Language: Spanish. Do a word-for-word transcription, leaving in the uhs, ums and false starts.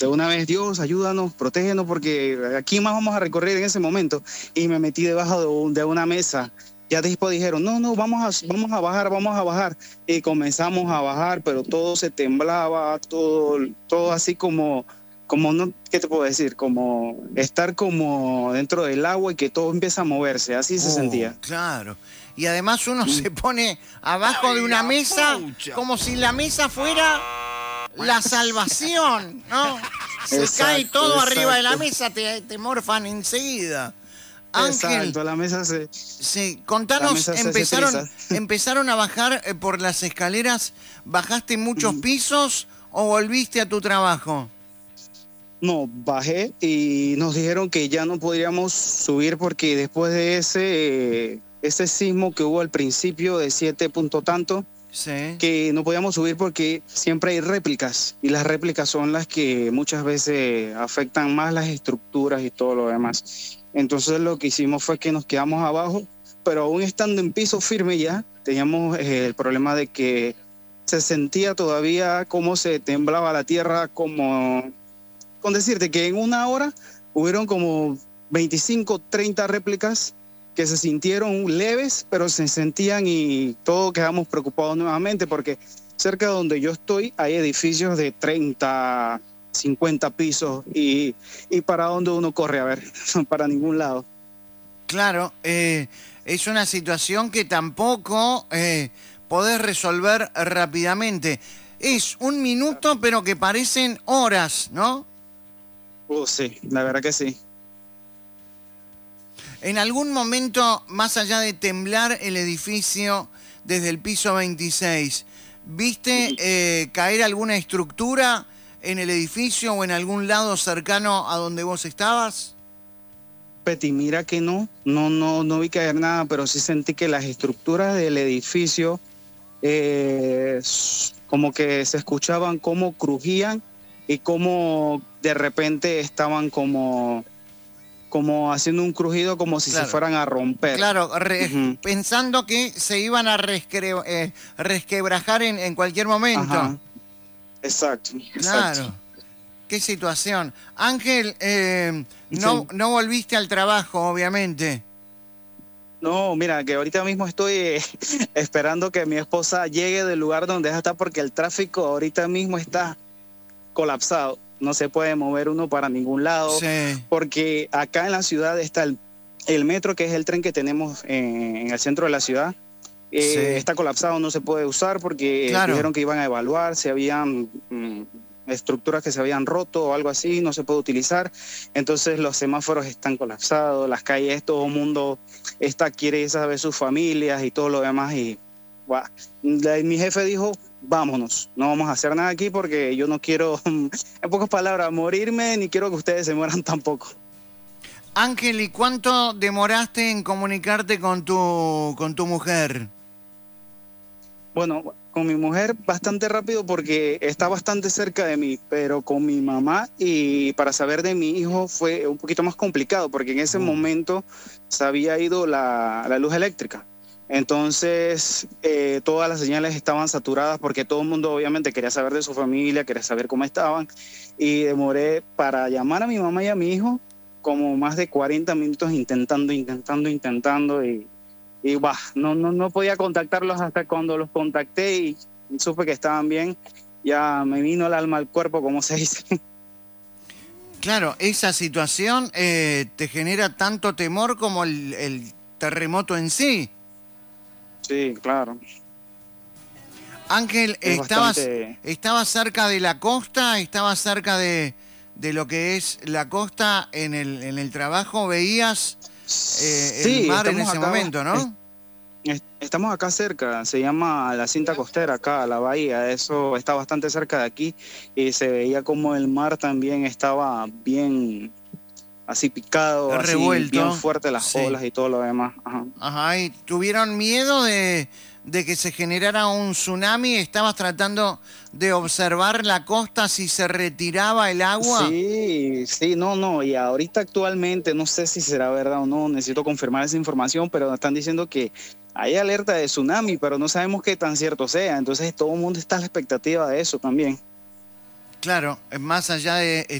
de una vez, Dios, ayúdanos, protégenos, porque aquí más vamos a recorrer en ese momento. Y me metí debajo de, un, de una mesa. Ya después dijeron, no, no, vamos a, vamos a bajar, vamos a bajar. Y comenzamos a bajar, pero todo se temblaba, todo, todo así como, como no, ¿qué te puedo decir? Como estar como dentro del agua y que todo empieza a moverse, así se Oh, sentía. claro. Y además uno se pone abajo de una mesa como si la mesa fuera la salvación, ¿no? Se cae Exacto, todo arriba de la exacto. mesa, te, te morfan enseguida. Ángel, Exacto, la mesa se, sí, la contanos, mesa se hace empezaron, trizas. empezaron a bajar eh, por las escaleras, ¿bajaste muchos pisos o volviste a tu trabajo? No, bajé y nos dijeron que ya no podríamos subir porque después de ese, eh, ese sismo que hubo al principio de siete punto tanto, Sí. que no podíamos subir porque siempre hay réplicas y las réplicas son las que muchas veces afectan más las estructuras y todo lo demás. Entonces lo que hicimos fue que nos quedamos abajo, pero aún estando en piso firme ya, teníamos eh, el problema de que se sentía todavía cómo se temblaba la tierra, como con decirte que en una hora hubieron como veinticinco, treinta réplicas que se sintieron leves, pero se sentían y todos quedamos preocupados nuevamente porque cerca de donde yo estoy hay edificios de treinta, cincuenta pisos y, y para dónde uno corre, a ver, para ningún lado. Claro, eh, es una situación que tampoco eh, podés resolver rápidamente. Es un minuto, pero que parecen horas, ¿no? Oh, sí, la verdad que sí. En algún momento, más allá de temblar el edificio desde el piso veintiséis, ¿viste eh, caer alguna estructura en el edificio o en algún lado cercano a donde vos estabas? Peti, mira que no, no, no, no vi caer nada, pero sí sentí que las estructuras del edificio eh, como que se escuchaban cómo crujían y cómo de repente estaban como, como haciendo un crujido como si se Claro. fueran a romper. Claro, re- Ujú. pensando que se iban a rescre- eh, resquebrajar en, en cualquier momento. Ajá, exacto, exacto. Claro, qué situación. Ángel, eh, no, Sí. no volviste al trabajo, obviamente. No, mira, que ahorita mismo estoy eh, esperando que mi esposa llegue del lugar donde ella está porque el tráfico ahorita mismo está colapsado. No se puede mover uno para ningún lado Sí, porque acá en la ciudad está el, el metro, que es el tren que tenemos en, en el centro de la ciudad. Eh, sí, está colapsado, no se puede usar porque claro. dijeron que iban a evaluar si habían mm, estructuras que se habían roto o algo así, no se puede utilizar. Entonces los semáforos están colapsados, las calles, todo el mundo está, quiere saber sus familias y todo lo demás. Y buah, la- mi jefe dijo, vámonos, no vamos a hacer nada aquí porque yo no quiero, en pocas palabras, morirme, ni quiero que ustedes se mueran tampoco. Ángel, ¿y cuánto demoraste en comunicarte con tu, con tu mujer? Bueno, con mi mujer bastante rápido porque está bastante cerca de mí, pero con mi mamá y para saber de mi hijo fue un poquito más complicado porque en ese Uh, momento se había ido la, la luz eléctrica. Entonces, eh, todas las señales estaban saturadas porque todo el mundo obviamente quería saber de su familia, quería saber cómo estaban. Y demoré para llamar a mi mamá y a mi hijo como más de cuarenta minutos intentando, intentando, intentando. Y y bah, no, no, no podía contactarlos hasta cuando los contacté y supe que estaban bien. Ya me vino el alma al cuerpo, como se dice. claro, esa situación eh, te genera tanto temor como el, el terremoto en sí. Sí, claro. Ángel, Es ¿estabas, bastante... estabas cerca de la costa? ¿Estabas cerca de, de lo que es la costa en el, en el trabajo? ¿Veías eh, el Sí, mar en estamos ese acá, momento, no? es- estamos acá cerca, se llama la cinta costera, acá, la bahía, eso está bastante cerca de aquí y se veía como el mar también estaba bien, así picado, así bien Revuelto, fuerte las sí. olas y todo lo demás. Ajá. Ajá, ¿y tuvieron miedo de, de que se generara un tsunami? ¿Estabas tratando de observar la costa si se retiraba el agua? Sí, sí, no, no, y ahorita actualmente, no sé si será verdad o no, necesito confirmar esa información, pero están diciendo que hay alerta de tsunami, pero no sabemos qué tan cierto sea, entonces todo el mundo está a la expectativa de eso también. Claro, más allá de